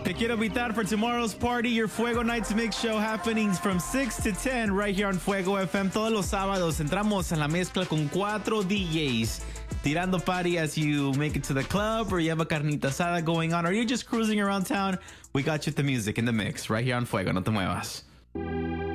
Te quiero invitar for tomorrow's party, your Fuego Nights Mix Show happening from 6 to 10 right here on Fuego FM. Todos los sábados entramos en la mezcla con 4 DJs tirando party as you make it to the club, or you have a carnita asada going on, or you're just cruising around town. We got you with the music in the mix right here on Fuego. No te muevas.